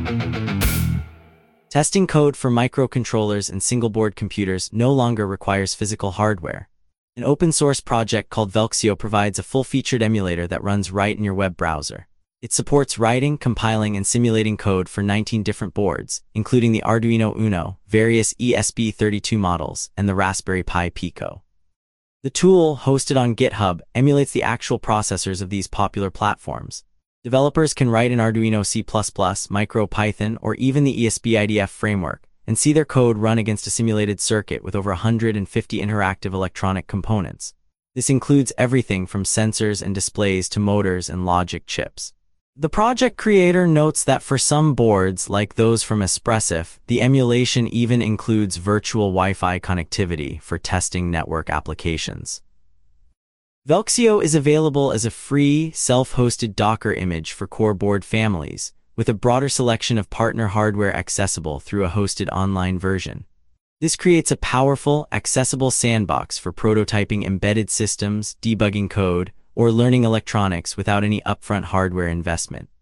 Testing code for microcontrollers and single-board computers no longer requires physical hardware. An open-source project called Velxio provides a full-featured emulator that runs right in your web browser. It supports writing, compiling, and simulating code for 19 different boards, including the Arduino Uno, various ESP32 models, and the Raspberry Pi Pico. The tool, hosted on GitHub, emulates the actual processors of these popular platforms. Developers can write in Arduino C++, MicroPython, or even the ESP-IDF framework, and see their code run against a simulated circuit with over 150 interactive electronic components. This includes everything from sensors and displays to motors and logic chips. The project creator notes that for some boards, like those from Espressif, the emulation even includes virtual Wi-Fi connectivity for testing network applications. Velxio is available as a free, self-hosted Docker image for core board families, with a broader selection of partner hardware accessible through a hosted online version. This creates a powerful, accessible sandbox for prototyping embedded systems, debugging code, or learning electronics without any upfront hardware investment.